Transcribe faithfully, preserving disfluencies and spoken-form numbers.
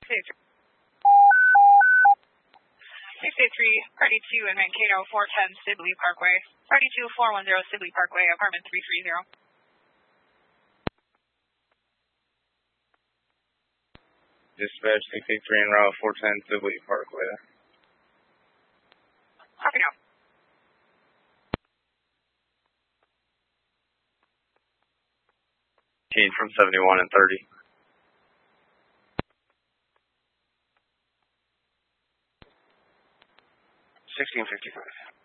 six eight three, Party two in Mankato, four ten Sibley Parkway. Party two, four one zero Sibley Parkway, apartment three three zero. Dispatch six eight three en route four ten Sibley Parkway. Copy now. Change from seventy-one and thirty. sixteen fifty-five.